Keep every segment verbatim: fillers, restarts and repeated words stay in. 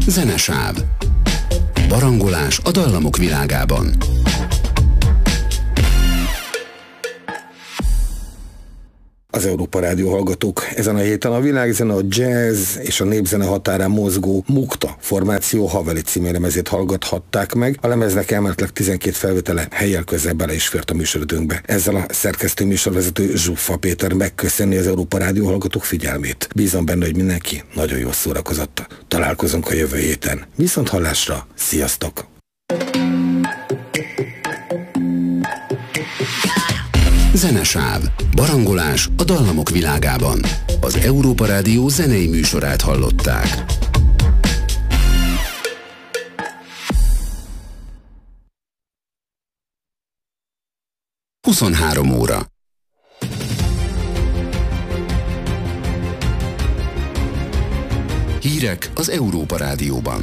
Zenesáv. Barangolás a dallamok világában. Az Európa Rádió hallgatók, ezen a héten a világzene, a jazz és a népzene határán mozgó Mukta formáció Haveli című lemezét hallgathatták meg. A lemeznek elméletileg tizenkét felvétele helyjel közel bele is fért a műsoridőnkbe. Ezzel a szerkesztő műsorvezető Zsuffa Péter megköszönni az Európa Rádió hallgatók figyelmét. Bízom benne, hogy mindenki nagyon jól szórakozott. Találkozunk a jövő héten. Viszont hallásra, sziasztok! Zenesáv. Barangolás a dallamok világában. Az Európa Rádió zenei műsorát hallották. huszonhárom óra. Hírek az Európa Rádióban.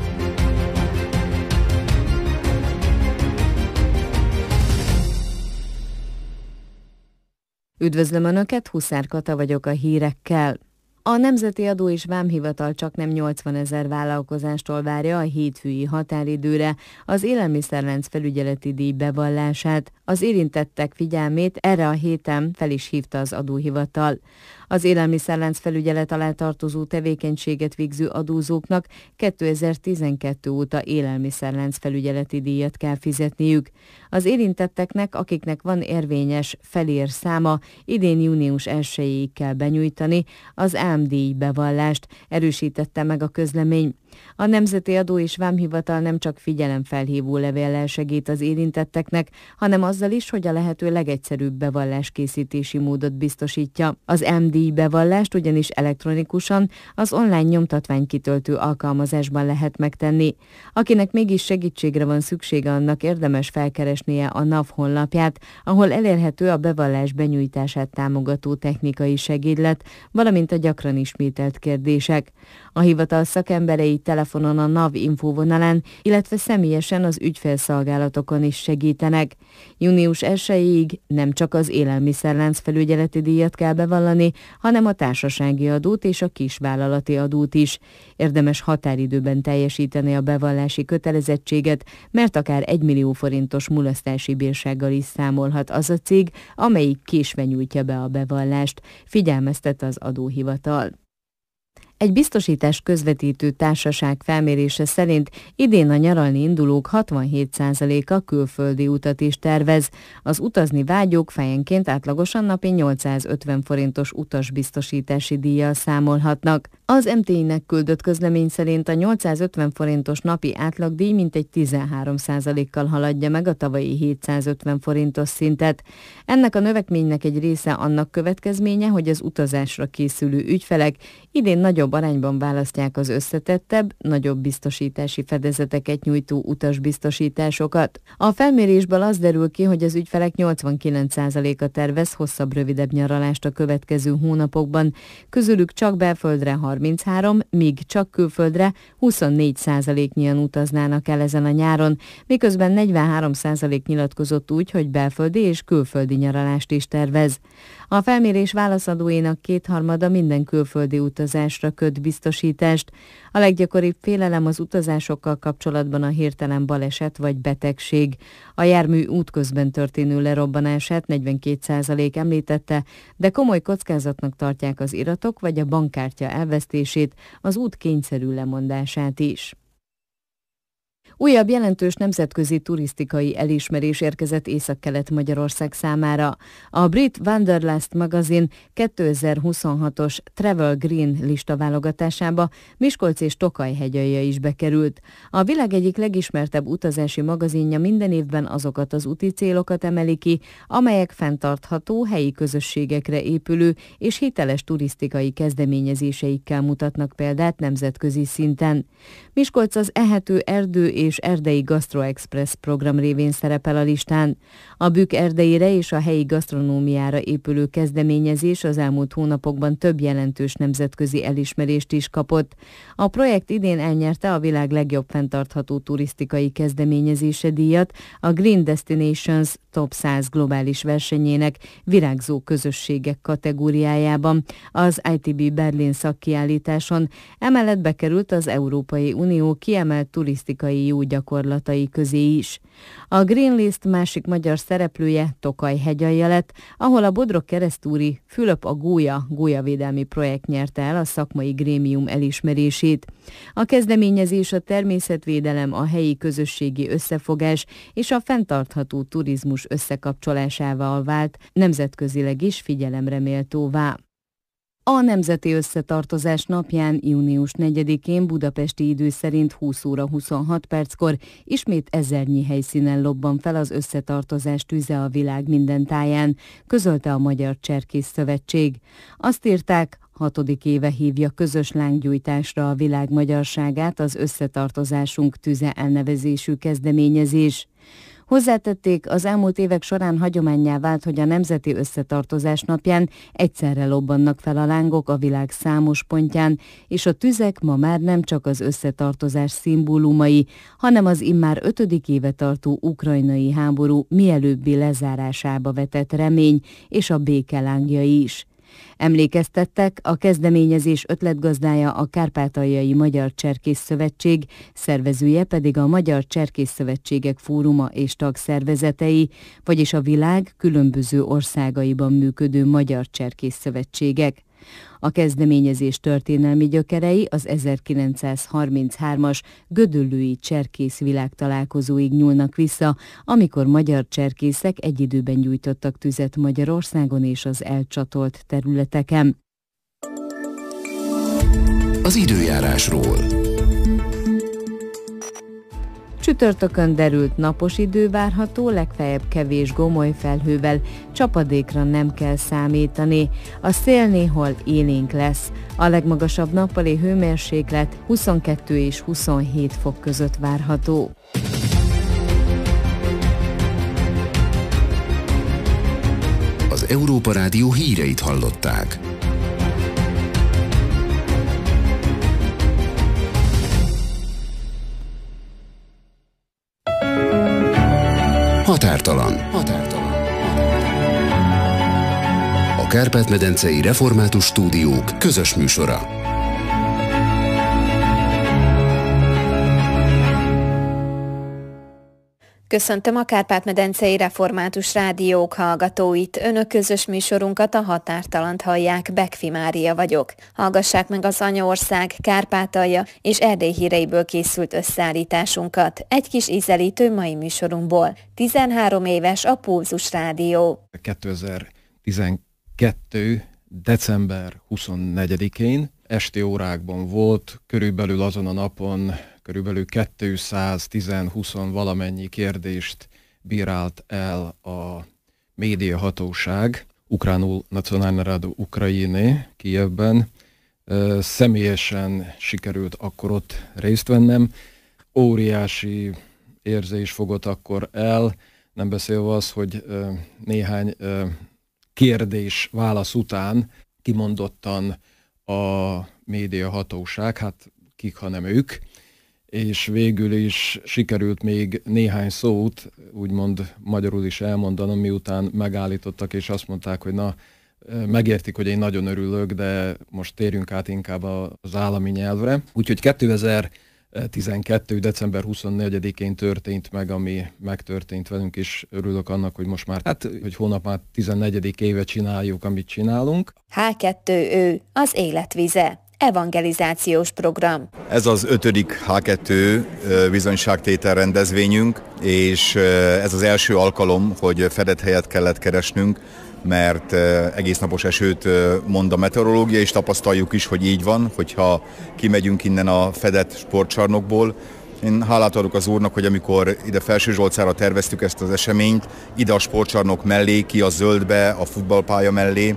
Üdvözlöm Önöket, Huszár Kata vagyok a hírekkel. A Nemzeti Adó és Vámhivatal csaknem nyolcvanezer vállalkozástól várja a hétfői határidőre az élelmiszerlánc felügyeleti díj bevallását. Az érintettek figyelmét erre a héten fel is hívta az adóhivatal. Az élelmiszerlánc felügyelet alá tartozó tevékenységet végző adózóknak kétezer-tizenkettő óta élelmiszerlánc felügyeleti díjat kell fizetniük. Az érintetteknek, akiknek van érvényes felér száma, idén június elsejéig kell benyújtani az álmdíj bevallást, erősítette meg a közlemény. A Nemzeti Adó és Vámhivatal nem csak figyelemfelhívó levéllel segít az érintetteknek, hanem azzal is, hogy a lehető legegyszerűbb bevalláskészítési módot biztosítja. Az álmdíj bevallást ugyanis elektronikusan az online nyomtatványkitöltő alkalmazásban lehet megtenni. Akinek mégis segítségre van szüksége, annak érdemes felkeresnie a NAV honlapját, ahol elérhető a bevallás benyújtását támogató technikai segédlet, valamint a gyakran ismételt kérdések. A hivatal szakemberei telefonon a NAV infóvonalán, illetve személyesen az ügyfélszolgálatokon is segítenek. június elsejéig nem csak az élelmiszerlánc felügyeleti díjat kell bevallani, hanem a társasági adót és a kisvállalati adót is. Érdemes határidőben teljesíteni a bevallási kötelezettséget, mert akár egymillió forintos mulasztási bírsággal is számolhat az a cég, amelyik késve nyújtja be a bevallást, figyelmeztet az adóhivatal. Egy biztosítás közvetítő társaság felmérése szerint idén a nyaralni indulók hatvanhét százaléka külföldi utat is tervez. Az utazni vágyók fejenként átlagosan napi nyolcszázötven forintos utasbiztosítási díjjal számolhatnak. Az em té i-nek küldött közlemény szerint a nyolcszázötven forintos napi átlagdíj mintegy tizenhárom százalékkal haladja meg a tavalyi hétszázötven forintos szintet. Ennek a növekménynek egy része annak következménye, hogy az utazásra készülő ügyfelek idén nagyobb arányban választják az összetettebb, nagyobb biztosítási fedezeteket nyújtó utasbiztosításokat. A felmérésből az derül ki, hogy az ügyfelek nyolcvankilenc százaléka tervez hosszabb-rövidebb nyaralást a következő hónapokban, közülük csak belföldre harminchárom, míg csak külföldre huszonnégy százaléknyian utaznának el ezen a nyáron, miközben negyvenhárom százalék nyilatkozott úgy, hogy belföldi és külföldi nyaralást is tervez. A felmérés válaszadóinak kétharmada minden külföldi utazásra köt biztosítást. A leggyakoribb félelem az utazásokkal kapcsolatban a hirtelen baleset vagy betegség. A jármű útközben történő lerobbanását negyvenkét százalék említette, de komoly kockázatnak tartják az iratok vagy a bankkártya elvesztését, az út kényszerű lemondását is. Újabb jelentős nemzetközi turisztikai elismerés érkezett Északkelet-Magyarország számára. A brit Wanderlust magazin kétezer-huszonhatos Travel Green lista válogatásába Miskolc és Tokaj hegyalja is bekerült. A világ egyik legismertebb utazási magazinja minden évben azokat az úti célokat emeli ki, amelyek fenntartható, helyi közösségekre épülő és hiteles turisztikai kezdeményezéseikkel mutatnak példát nemzetközi szinten. Miskolc az ehető erdő és és Erdei Gastro Express program révén szerepel a listán. A Bükk Erdeire és a helyi gasztronómiára épülő kezdeményezés az elmúlt hónapokban több jelentős nemzetközi elismerést is kapott. A projekt idén elnyerte a világ legjobb fenntartható turisztikai kezdeményezése díjat a Green Destinations Top száz globális versenyének virágzó közösségek kategóriájában az i té bé Berlin szakkiállításon, emellett bekerült az Európai Unió kiemelt turisztikai jó gyakorlatai közé is. A Green List másik magyar szereplője Tokaj hegyalja lett, ahol a Bodrog-Keresztúri Fülöp a Gólya gólyavédelmi projekt nyerte el a szakmai grémium elismerését. A kezdeményezés a természetvédelem, a helyi közösségi összefogás és a fenntartható turizmus összekapcsolásával vált nemzetközileg is figyelemre méltóvá. A Nemzeti Összetartozás napján, június negyedikén budapesti idő szerint húsz óra huszonhat perckor ismét ezernyi helyszínen lobban fel az összetartozás tüze a világ minden táján, közölte a Magyar Cserkész Szövetség. Azt írták, hatodik éve hívja közös lánggyújtásra a világ magyarságát az Összetartozásunk tüze elnevezésű kezdeményezés. Hozzátették, az elmúlt évek során hagyománnyá vált, hogy a Nemzeti Összetartozás napján egyszerre lobbannak fel a lángok a világ számos pontján, és a tüzek ma már nem csak az összetartozás szimbólumai, hanem az immár ötödik éve tartó ukrajnai háború mielőbbi lezárásába vetett remény és a béke lángjai is. Emlékeztettek, a kezdeményezés ötletgazdája a Kárpátaljai Magyar Cserkész Szövetség, szervezője pedig a Magyar Cserkész Szövetségek Fóruma és tagszervezetei, vagyis a világ különböző országaiban működő magyar cserkész szövetségek. A kezdeményezés történelmi gyökerei az ezerkilencszázharminchármas gödöllői cserkész világtalálkozóig nyúlnak vissza, amikor magyar cserkészek egy időben gyújtottak tüzet Magyarországon és az elcsatolt területeken. Az időjárásról. Csütörtökön derült napos idő várható, legfeljebb kevés gomoly felhővel, csapadékra nem kell számítani. A szél néhol élénk lesz. A legmagasabb nappali hőmérséklet huszonkettő és huszonhét fok között várható. Az Európa Rádió híreit hallották. Határtalan. Határtalan. A Kárpát-medencei Református Stúdiók közös műsora. Köszöntöm a Kárpát-medencei Református Rádiók hallgatóit. Önök közös műsorunkat, a Határtalant hallják, Bekfi Mária vagyok. Hallgassák meg az anyaország, Kárpátalja és Erdély híreiből készült összeállításunkat. Egy kis ízelítő mai műsorunkból. tizenhárom éves a Pulzus Rádió. kétezer-tizenkettő. december huszonnegyedikén esti órákban volt, körülbelül azon a napon körülbelül kétszáz-húsz valamennyi kérdést bírált el a médiahatóság, Ukránul Nacionálna Rada Ukrajiny Kijevben. Személyesen sikerült akkor ott részt vennem. Óriási érzés fogott akkor el, nem beszélve az, hogy néhány kérdés válasz után kimondottan a médiahatóság, hát kik, hanem ők, és végül is sikerült még néhány szót, úgymond magyarul is elmondanom, miután megállítottak, és azt mondták, hogy na, megértik, hogy én nagyon örülök, de most térjünk át inkább az állami nyelvre. Úgyhogy kétezer-tizenkettő. december huszonnegyedikén történt meg, ami megtörtént velünk, és örülök annak, hogy most már, hát, hogy hónap már tizennegyedik éve csináljuk, amit csinálunk. há kettő Ö, az életvize. Evangelizációs program. Ez az ötödik há kettő bizonyságtétel rendezvényünk, és ez az első alkalom, hogy fedett helyet kellett keresnünk, mert egész napos esőt mond a meteorológia, és tapasztaljuk is, hogy így van, hogyha kimegyünk innen a fedett sportcsarnokból. Én hálát adok az Úrnak, hogy amikor ide Felsőzsolcára terveztük ezt az eseményt, ide a sportcsarnok mellé, ki a zöldbe, a futballpálya mellé,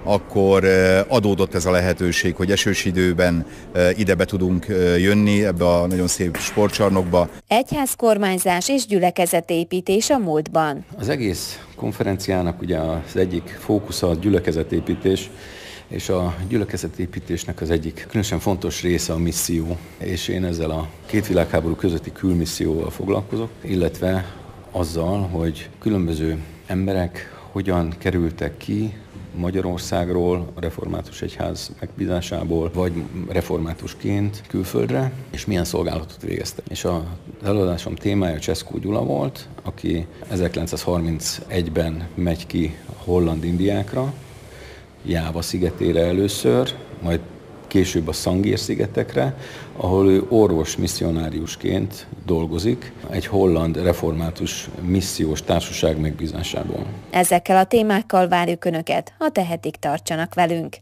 akkor adódott ez a lehetőség, hogy esős időben ide be tudunk jönni, ebbe a nagyon szép sportcsarnokba. Egyházkormányzás és gyülekezetépítés a múltban. Az egész konferenciának ugye az egyik fókusza a gyülekezetépítés, és a gyülekezetépítésnek az egyik különösen fontos része a misszió, és én ezzel a két világháború közötti külmisszióval foglalkozok, illetve azzal, hogy különböző emberek hogyan kerültek ki Magyarországról, a református egyház megbízásából, vagy reformátusként külföldre, és milyen szolgálatot végeztek. És az előadásom témája Cseszkó Gyula volt, aki ezerkilencszázharmincegyben megy ki Holland-Indiákra, Jáva szigetére először, majd később a Szangír-szigetekre, ahol ő orvos misszionáriusként dolgozik egy holland református missziós társaság megbízásából. Ezekkel a témákkal várjuk Önöket, ha tehetik, tartsanak velünk.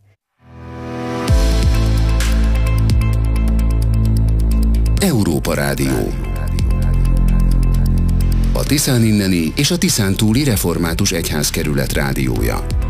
Európa Rádió. A Tiszán inneni és a Tiszán túli református egyházkerület rádiója.